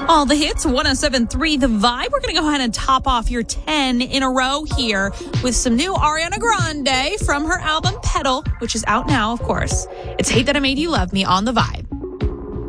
All the hits, 107.3 The Vibe. We're going to go ahead and top off your 10 in a row here with some new Ariana Grande from her album Petal, which is out now, of course. It's Hate That I Made You Love Me on The Vibe.